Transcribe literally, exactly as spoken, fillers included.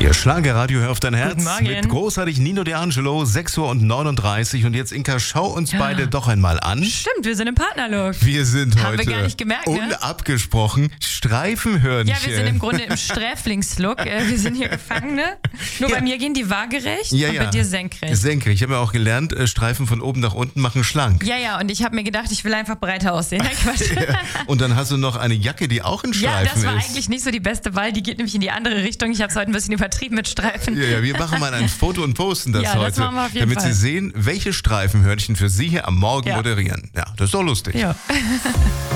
Ihr Schlagerradio, hör auf dein Herz. Guten Morgen. Mit großartig Nino D'Angelo, sechs Uhr neununddreißig. Und jetzt, Inka, schau uns Ja. beide doch einmal an. Stimmt, wir sind im Partnerlook. Wir sind Haben heute wir gar nicht gemerkt, ne? unabgesprochen Streifenhörnchen. Ja, wir sind im Grunde im Sträflingslook. Äh, Wir sind hier Gefangene. Nur Ja. bei mir gehen die waagerecht ja, und ja. bei dir senkrecht. Senkrecht. Ich habe ja auch gelernt, äh, Streifen von oben nach unten machen schlank. Ja, ja, und ich habe mir gedacht, ich will einfach breiter aussehen. Nein, Quatsch. Und dann hast du noch eine Jacke, die auch in Ja, Streifen das war ist. eigentlich nicht so die beste Wahl. Die geht nämlich in die andere Richtung. Ich habe es heute ein bisschen übertrieben mit Streifen. Ja, ja, wir machen mal ein Foto und posten das Ja, das heute, machen wir auf jeden damit Fall. Sie sehen, welche Streifenhörnchen für Sie hier am Morgen Ja. moderieren. Ja, das ist doch lustig. Ja.